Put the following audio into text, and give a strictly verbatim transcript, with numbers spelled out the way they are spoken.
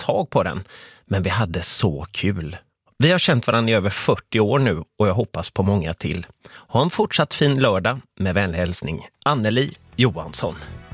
tag på den. Men vi hade så kul. Vi har känt varandra i över fyrtio år nu och jag hoppas på många till. Ha en fortsatt fin lördag. Med vänlig hälsning, Anneli Johansson.